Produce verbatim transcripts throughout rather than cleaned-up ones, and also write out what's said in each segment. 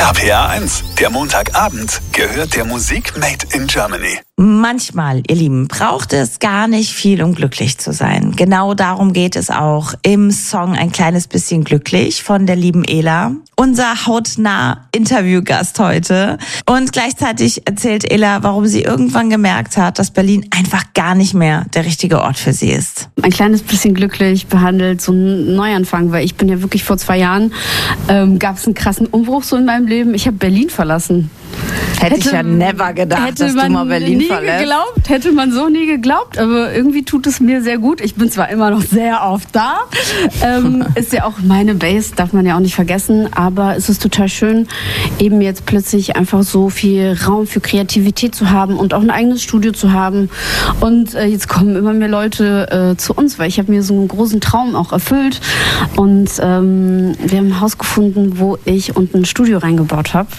R P R eins, der Montagabend, gehört der Musik Made in Germany. Manchmal, ihr Lieben, braucht es gar nicht viel, um glücklich zu sein. Genau darum geht es auch im Song Ein kleines bisschen glücklich von der lieben Ela. Unser hautnah Interviewgast heute. Und gleichzeitig erzählt Ela, warum sie irgendwann gemerkt hat, dass Berlin einfach gar nicht mehr der richtige Ort für sie ist. Ein kleines bisschen glücklich behandelt, so einen Neuanfang, weil ich bin ja wirklich vor zwei Jahren, ähm, gab es einen krassen Umbruch so in meinem Leben. Ich habe Berlin verlassen. Hätte, hätte ich ja never gedacht, dass du mal Berlin nie verlässt. Geglaubt, hätte man so nie geglaubt, aber irgendwie tut es mir sehr gut. Ich bin zwar immer noch sehr oft da, ähm, ist ja auch meine Base, darf man ja auch nicht vergessen, aber es ist total schön, eben jetzt plötzlich einfach so viel Raum für Kreativität zu haben und auch ein eigenes Studio zu haben. Und äh, jetzt kommen immer mehr Leute äh, zu uns, weil ich habe mir so einen großen Traum auch erfüllt und ähm, wir haben ein Haus gefunden, wo ich unten ein Studio reingebaut habe.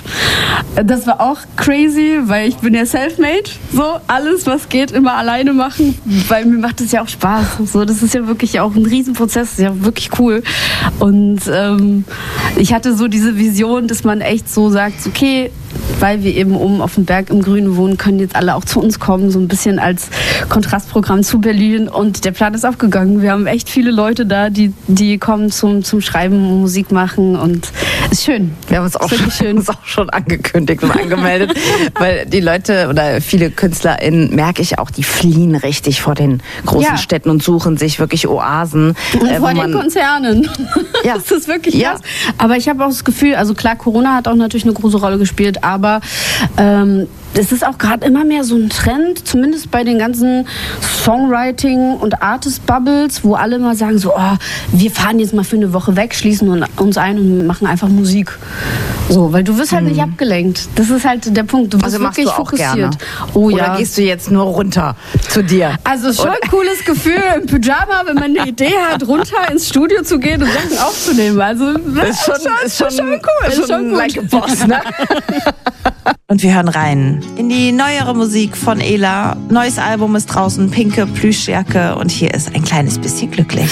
Das war auch crazy, weil ich bin ja self-made, so alles, was geht, immer alleine machen, weil mir macht es ja auch Spaß. So, das ist ja wirklich auch ein Riesenprozess, das ist ja wirklich cool. Und ähm, ich hatte so diese Vision, dass man echt so sagt, okay, weil wir eben oben auf dem Berg im Grünen wohnen, können jetzt alle auch zu uns kommen, so ein bisschen als Kontrastprogramm zu Berlin. Und der Plan ist aufgegangen. Wir haben echt viele Leute da, die, die kommen zum, zum Schreiben, Musik machen und ist schön. Wir haben uns auch, schon, schön. Uns auch schon angekündigt und angemeldet, weil die Leute oder viele KünstlerInnen, merke ich auch, die fliehen richtig vor den großen ja. Städten und suchen sich wirklich Oasen. Und äh, vor den Konzernen. Ja. Das ist wirklich ja. krass. Aber ich habe auch das Gefühl, also klar, Corona hat auch natürlich eine große Rolle gespielt, aber ähm, es ist auch gerade immer mehr so ein Trend, zumindest bei den ganzen Songwriting- und Artist-Bubbles, wo alle mal sagen so, oh, wir fahren jetzt mal für eine Woche weg, schließen uns ein und machen einfach Musik. So, weil du wirst halt mhm. nicht abgelenkt. Das ist halt der Punkt. Du bist also wirklich machst du auch fokussiert. Gerne. Oh, Oder ja. gehst du jetzt nur runter zu dir? Also schon ein cooles Gefühl im Pyjama, wenn man eine Idee hat, runter ins Studio zu gehen und Sachen aufzunehmen. Also ist schon, schon, ist schon, ist schon cool. Ist schon, schon gut. like a boss, ne? Und wir hören rein in die neuere Musik von Ela. Neues Album ist draußen, pinke Plüschjacke und hier ist Ein kleines bisschen glücklich.